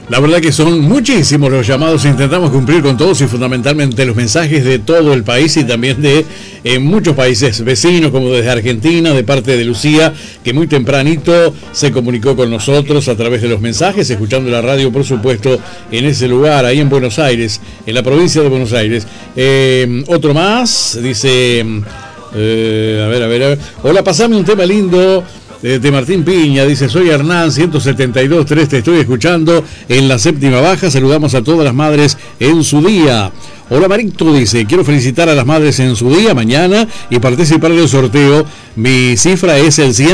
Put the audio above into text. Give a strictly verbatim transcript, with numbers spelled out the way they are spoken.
La verdad que son muchísimos los llamados, intentamos cumplir con todos y fundamentalmente los mensajes de todo el país y también de eh, muchos países vecinos, como desde Argentina, de parte de Lucía, que muy tempranito se comunicó con nosotros a través de los mensajes, escuchando la radio, por supuesto, en ese lugar, ahí en Buenos Aires, en la provincia de Buenos Aires. Eh, otro más, dice, eh, a ver, a ver, a ver, hola, pasame un tema lindo. De Martín Piña, dice, soy Hernán, ciento setenta y dos tres, te estoy escuchando en la séptima baja, saludamos a todas las madres en su día. Hola Marito, dice, quiero felicitar a las madres en su día, mañana, y participar del sorteo, mi cifra es el cien.